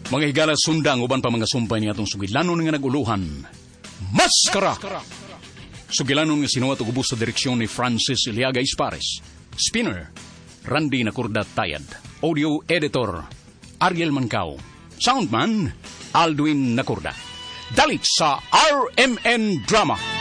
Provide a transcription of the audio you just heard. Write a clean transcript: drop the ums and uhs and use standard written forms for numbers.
Mga higala sundang uban pa mga sumpay ni atong sugilanon nga naguluhan. Maskara! Sugilanon nga sinuwat ug ubos sa direksyon ni Francis Iliaga Ispares. Spinner, Randy Nakurda Tayad. Audio editor, Ariel Mancao. Soundman, Aldwin Nakurda. Dalit sa RMN Drama.